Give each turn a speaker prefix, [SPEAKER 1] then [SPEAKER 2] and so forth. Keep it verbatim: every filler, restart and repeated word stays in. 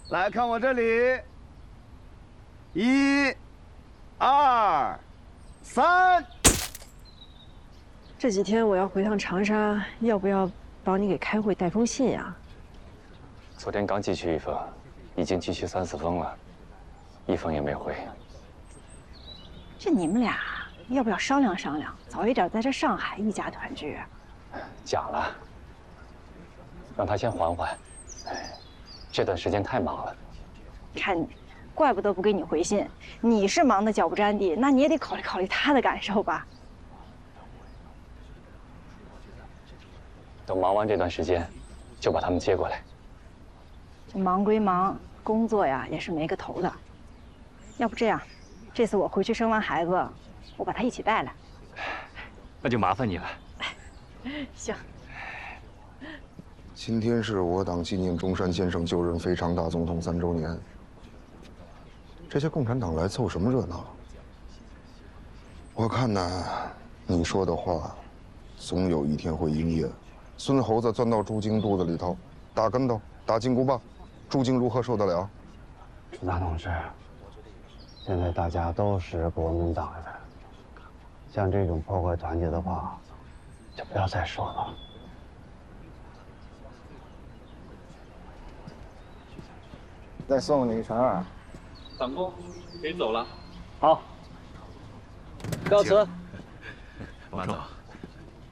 [SPEAKER 1] 来看我这里，一、二、三。
[SPEAKER 2] 这几天我要回趟长沙，要不要帮你给开会带封信呀？
[SPEAKER 3] 昨天刚寄去一封，已经寄去三四封了，一封也没回。
[SPEAKER 2] 这你们俩要不要商量商量，早一点在这上海一家团聚？
[SPEAKER 3] 讲了，让他先缓缓。哎，这段时间太忙了。
[SPEAKER 2] 看你，怪不得不给你回信。你是忙得脚不沾地，那你也得考虑考虑他的感受吧。
[SPEAKER 3] 等忙完这段时间，就把他们接过来。
[SPEAKER 2] 这忙归忙，工作呀也是没个头的。要不这样，这次我回去生完孩子，我把他一起带来。
[SPEAKER 3] 那就麻烦你了。
[SPEAKER 2] 行。
[SPEAKER 4] 今天是我党纪念中山先生就任非常大总统三周年。这些共产党来凑什么热闹？我看呢，你说的话，总有一天会应验。孙猴子钻到朱经肚子里头，打跟头，打金箍棒，朱经如何受得了？
[SPEAKER 5] 朱大同志，现在大家都是国民党人，像这种破坏团结的话，就不要再说了。
[SPEAKER 6] 再送你一船二。
[SPEAKER 7] 长工，可以走了。
[SPEAKER 6] 好，告辞。
[SPEAKER 7] 慢走。